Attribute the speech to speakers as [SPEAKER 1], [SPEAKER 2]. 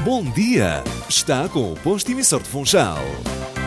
[SPEAKER 1] Bom dia! Está com o posto emissor de Funchal.